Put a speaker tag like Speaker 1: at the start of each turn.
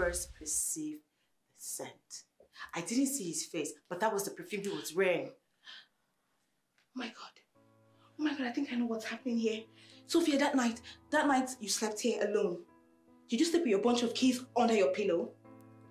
Speaker 1: first perceived the scent. I didn't see his face, but that was the perfume he was wearing.
Speaker 2: Oh my God. Oh my God, I think I know what's happening here. Sophia, that night you slept here alone. Did you sleep with your bunch of keys under your pillow?